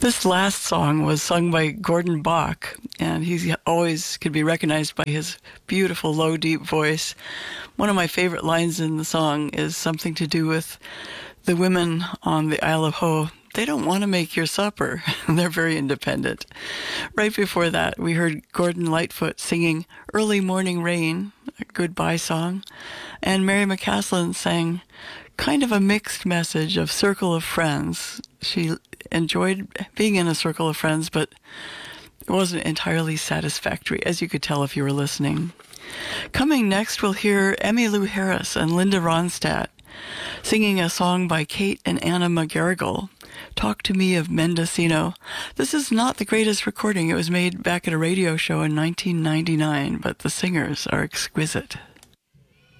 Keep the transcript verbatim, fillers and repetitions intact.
This last song was sung by Gordon Bach, and he always could be recognized by his beautiful, low, deep voice. One of my favorite lines in the song is something to do with the women on the Isle of Ho. They don't want to make your supper. They're very independent. Right before that, we heard Gordon Lightfoot singing Early Morning Rain, a goodbye song, and Mary McCaslin sang kind of a mixed message of Circle of Friends. She enjoyed being in a circle of friends, but it wasn't entirely satisfactory, as you could tell if you were listening. Coming next, we'll hear Emmylou Harris and Linda Ronstadt singing a song by Kate and Anna McGarrigle, Talk to Me of Mendocino. This is not the greatest recording. It was made back at a radio show in nineteen ninety-nine, but the singers are exquisite.